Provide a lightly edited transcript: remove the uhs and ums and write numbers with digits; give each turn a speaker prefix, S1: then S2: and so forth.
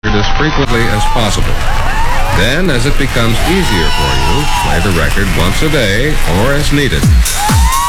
S1: as frequently as possible. Then, as it becomes easier for you, play the record once a day or as needed.